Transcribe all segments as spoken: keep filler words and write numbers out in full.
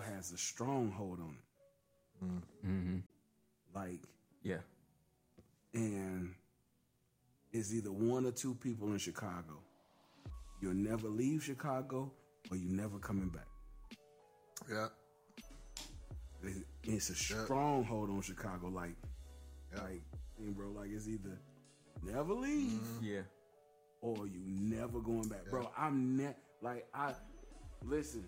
has a stronghold on it. Mm-hmm. Like, yeah. And it's either one or two people in Chicago. You'll never leave Chicago or you never coming back. Yeah. It's a stronghold on Chicago. Like, yeah. like, bro, like it's either never leave, mm-hmm. yeah, or you never going back, yeah. bro. I'm ne- like I listen.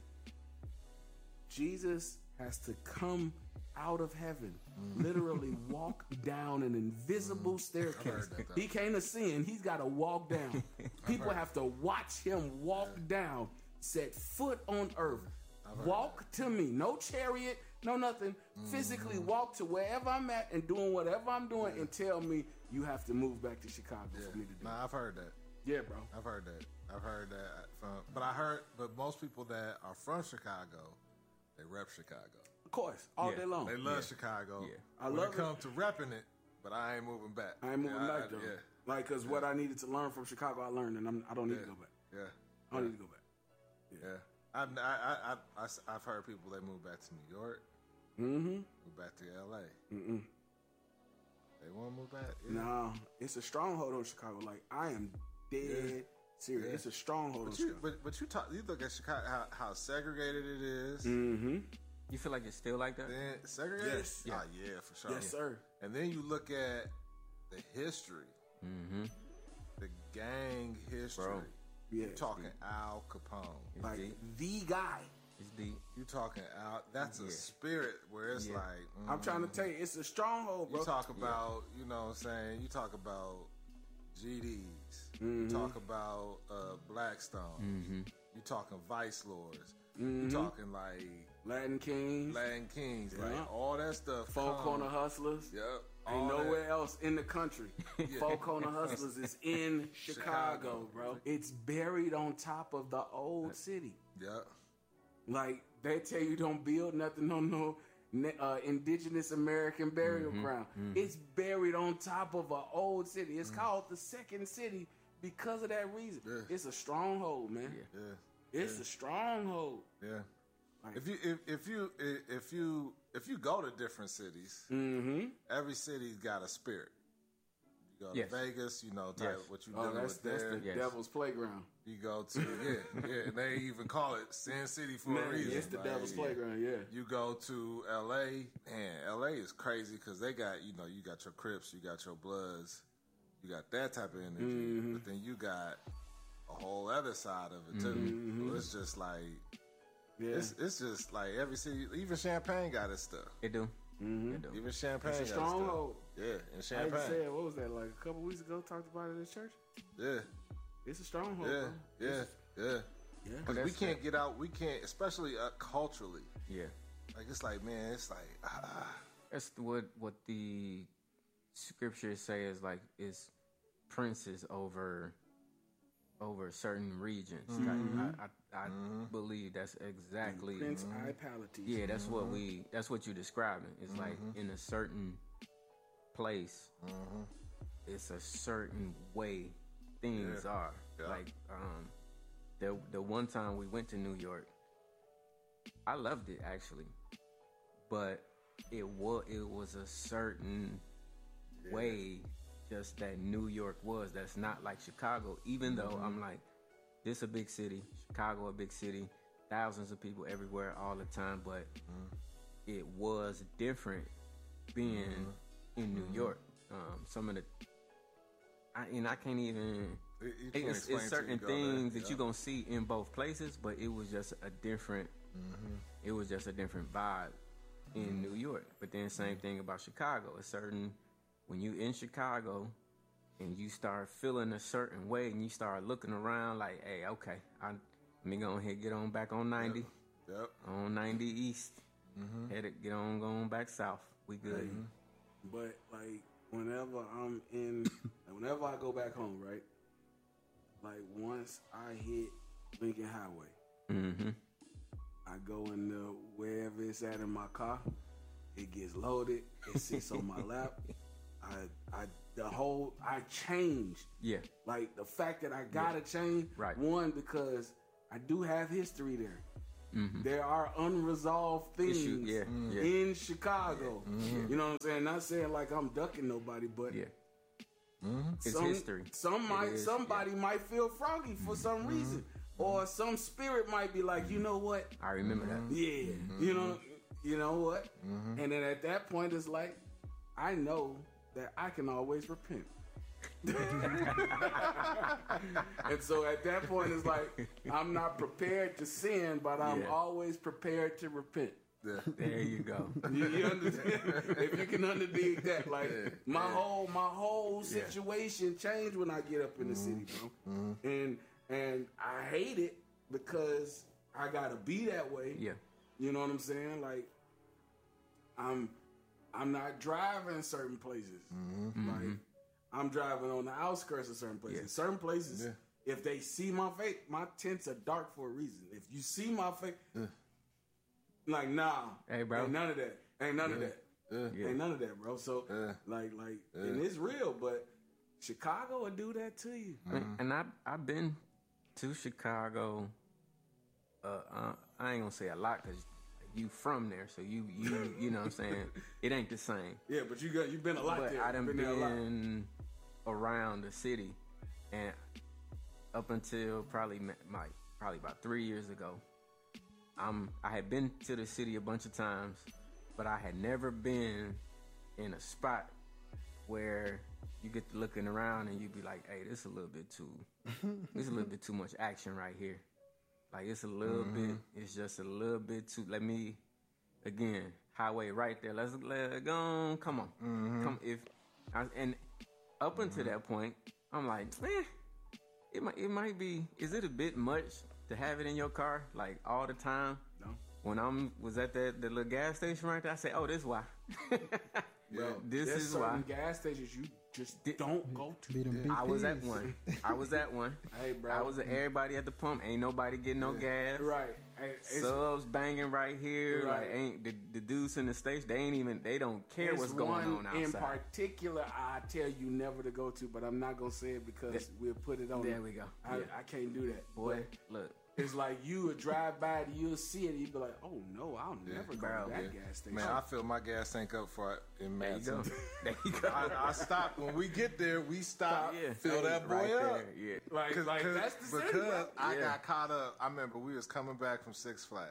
Jesus has to come out of heaven, mm. literally walk down an invisible mm. staircase. That, he can't ascend; he's got to walk down. People have to watch him walk yeah. down, set foot on earth. Walk to me, no chariot, no nothing. Mm-hmm. Physically walk to wherever I'm at and doing whatever I'm doing, yeah. and tell me you have to move back to Chicago yeah. for me to do. Nah, I've heard that. Yeah, bro. I've heard that. I've heard that from, but I heard, but most people that are from Chicago, they rep Chicago. Of course, all yeah. day long. They love yeah. Chicago. Yeah, I when love it comes to repping it, but I ain't moving back. I ain't moving yeah, back I, though. Yeah. Like, cause yeah. what I needed to learn from Chicago, I learned, and I'm, I don't need yeah. to go back. Yeah, I don't yeah. need to go back. Yeah. yeah. I've, I, I, I, I've heard people that move back to New York, mm-hmm. move back to L A. Mm-mm. They want to move back? Yeah. No, it's a stronghold on Chicago. Like, I am dead yeah. serious. Yeah. It's a stronghold but on you, Chicago. But, but you talk, you look at Chicago, how, how segregated it is. Mm-hmm. You feel like it's still like that? Then, segregated? Yes. Yeah. Oh, yeah, for sure. Yes, sir. And then you look at the history, mm-hmm. the gang history. Bro. Yeah, You're talking Al Capone. It's like deep. The guy. It's deep. You talking Al? That's yeah. a spirit where it's yeah. like. Mm, I'm trying to tell you, it's a stronghold, bro. You talk about, yeah. you know what I'm saying? You talk about G Ds. Mm-hmm. You talk about uh, Blackstone. Mm-hmm. You talking Vice Lords. Mm-hmm. You talking like Latin Kings. Latin Kings. Yeah. Like all that stuff. Four Corner Hustlers. Yep. Ain't nowhere that. else in the country. yeah. Four Corner Hustlers is in Chicago, Chicago, bro. It's buried on top of the old city. Yeah. Like, they tell you don't build nothing on no uh, indigenous American burial mm-hmm. ground. Mm-hmm. It's buried on top of an old city. It's mm-hmm. called the Second City because of that reason. Yeah. It's a stronghold, man. Yeah. yeah. It's yeah. a stronghold. Yeah. Like, if you if, if you if you if you go to different cities, mm-hmm. every city's got a spirit. You go to yes. Vegas, you know, type yes. what you oh, dealing that's, with that's there. the yes. devil's playground. You go to yeah, yeah, and they even call it Sin City for man, a reason. It's the like, devil's playground, yeah. You go to L A, man, L A is crazy because they got, you know, you got your Crips, you got your Bloods, you got that type of energy, mm-hmm. but then you got a whole other side of it too. Mm-hmm. So it's just like, yeah. it's, it's just like every city, even Champaign got its stuff. It do. Mm-hmm. It do. Even Champaign it's a got stronghold. its stuff. Yeah, in Champagne. Like you said, what was that, like a couple weeks ago, talked about it in church? Yeah. It's a stronghold, Yeah, bro. yeah, it's, yeah. Yeah. Because we can't get out, we can't, especially uh, culturally. Yeah. Like, it's like, man, it's like, ah. That's what what the scriptures say is like, is princes over over certain regions. Mm-hmm. I, I, I mm-hmm. believe that's exactly Prince mm-hmm. Ipalates. Yeah, that's mm-hmm. what we that's what you're describing. It's mm-hmm. like in a certain place, mm-hmm. it's a certain way things yeah. are. Yeah. Like um the the one time we went to New York, I loved it actually. But it was it was a certain yeah. way just that New York was, that's not like Chicago, even though mm-hmm. I'm like, this a big city, Chicago a big city, thousands of people everywhere all the time, but mm-hmm. it was different being mm-hmm. in New mm-hmm. York. Um, some of the, I, and I can't even, you, you can't it's, it's certain you things there. that yeah. you're going to see in both places, but it was just a different, mm-hmm. it was just a different vibe in mm-hmm. New York. But then same thing about Chicago, a certain, when you in Chicago and you start feeling a certain way and you start looking around like, hey, okay, I, let me go ahead and get on back on ninety. Yep. Yep. On ninety East. Mm-hmm. Head get on going back south. We good. Mm-hmm. But like whenever I'm in, whenever I go back home, right? Like once I hit Lincoln Highway, mm-hmm. I go in the wherever it's at in my car. It gets loaded. It sits on my lap. I, I, the whole, I changed. Yeah. Like the fact that I gotta yeah. change. Right. One, because I do have history there. Mm-hmm. There are unresolved things Issue, yeah, yeah. in Chicago. Mm-hmm. You know what I'm saying? Not saying like I'm ducking nobody, but Yeah. Mm-hmm. It's some, history. Some might, is, somebody might feel froggy for some Mm-hmm. reason, or some spirit might be like, you know what? I remember that. Yeah, you know, you know what? And then at that point, it's like, I know that I can always repent. And so at that point, it's like, I'm not prepared to sin, but I'm Yeah. always prepared to repent. Yeah. There you go. You, you understand? If you can understand that, like my whole my whole situation changed when I get up in the city, bro. And and I hate it because I gotta be that way. Yeah. You know what I'm saying? Like I'm I'm not driving certain places. Like I'm driving on the outskirts of certain places. Yeah. Certain places, Yeah. if they see my face, my tints are dark for a reason. If you see my face, like nah, Hey, bro. ain't none of that. Ain't none of that. Yeah. Yeah. Ain't none of that, bro. So Yeah. like like and it's real, but Chicago will do that to you. And- And I I've been to Chicago. Uh, uh, I ain't gonna say a lot because you from there, so you you you know what I'm saying. It ain't the same. Yeah, but you got you've been a lot But there. I done been there a lot. been around the city, and up until probably ma- like probably about three years ago, I'm I had been to the city a bunch of times, but I had never been in a spot where you get to looking around and you be like, "Hey, this is a little bit too, this is a little bit too much action right here." Like it's a little bit, it's just a little bit too. Let me, again, highway right there. Let's let it go. On. Come on, come if, I, and up until that point, I'm like, eh, it might, it might be. Is it a bit much to have it in your car like all the time? No. When I'm was at that the little gas station right there, I say, oh, this why. Bro, this there's is certain why. gas stations you just Did- don't go to. Be them I was at B Ps. one. I was at one. Hey, bro. I was at everybody at the pump. Ain't nobody getting no gas. Right. Hey, it's, Subs banging right here. Right. Like ain't the, the dudes in the station. They ain't even. They don't care it's what's going one on in outside. particular I tell you never to go to, but I'm not gonna say it because we'll put it on. There we go. I, Yeah. I can't do that. Boy, look. It's like you would drive by it, you'll see it, you'd be like, "Oh no, I'll never go bro, to that yeah. gas station." Man, I fill my gas tank up for it in There you go. Madison. There you go. I, I stop when we get there. We stop, Yeah. fill that boy right up. there. Yeah. like, Cause, like 'cause- that's the city, because bro. I Yeah. got caught up. I remember we was coming back from Six Flags.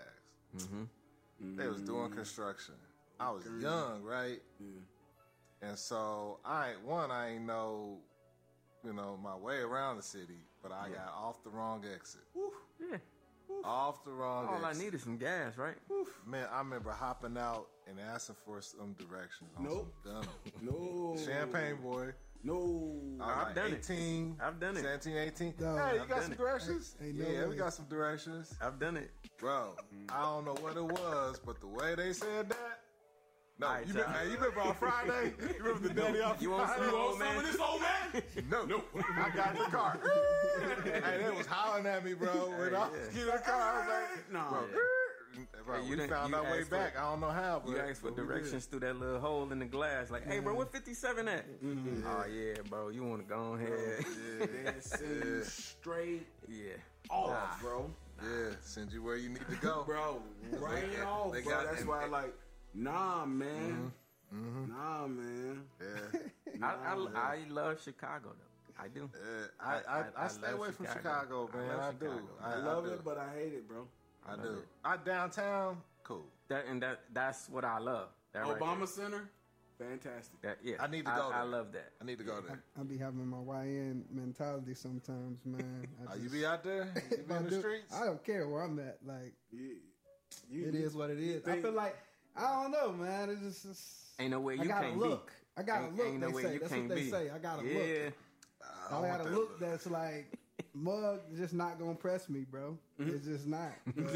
Mm-hmm. They was doing construction. I was young, right? Yeah. And so I ain't one. I ain't know, you know, my way around the city, but I got off the wrong exit. Yeah. Off the wrong All I exit. need is some gas, right? Man, I remember hopping out and asking for some directions. On Nope. some dummy. No. Champagne boy. No. I was I've like done it. eighteen. I've done it. seventeen, eighteen. No, hey, you I've got done some it. directions? Ain't no yeah, we way. got some directions. I've done it. Bro, I don't know what it was, but the way they said that. No, All right, you, child. remember, hey, you remember on Friday? You remember the daddy off You want Friday? some, old man? this old man? No, no. I got in the car. Hey, they was hollering at me, bro. When I was yeah. getting in the car, I was like, No. bro, bro, Hey, you we done- found you our way asked for- back. I don't know how, but You asked for but we did. directions through that little hole in the glass. Like, hey, bro, where fifty-seven at? Oh, yeah, bro. You want to go ahead. They send you straight Yeah. off, bro. Yeah, send you where you need to go. Bro, right got- off, they bro. got- That's and- why I like, nah, man. Nah, man. Yeah. I, I, I love Chicago, though. I do. Yeah, I, I, I, I- I stay love away from Chicago. Chicago, I man. love I, do. Chicago. I love do. it, but I hate it, bro. I love do. it. I downtown, cool. That and that that's what I love. That right Obama there. Center, fantastic. That, yeah. I need to I, go I there. love that. I need to go there. I be having my Y N mentality sometimes, man. I Oh, you just- be out there? You if be I in the do- streets? I don't care where I'm at. Like Yeah. You, it is what it is. I think- feel like I don't know, man. It's just it's, Ain't no way I you gotta can't look. be. I gotta Ain't- look. ain't no they way say you that's can't what they be. say. I gotta yeah. look. I I want gotta that look. That's like mug just not gonna press me, bro. It's just not. But-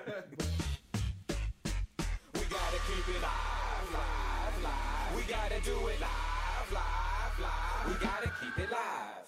We gotta keep it live, live, live. We gotta do it live, live, live. We gotta keep it live.